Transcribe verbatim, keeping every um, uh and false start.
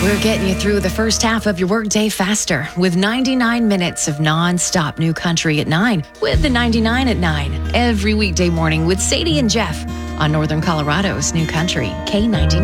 We're getting you through the first half of your workday faster with ninety-nine minutes of non-stop New Country at nine with the ninety-nine at nine every weekday morning with Sadie and Jeff on Northern Colorado's New Country K ninety-nine.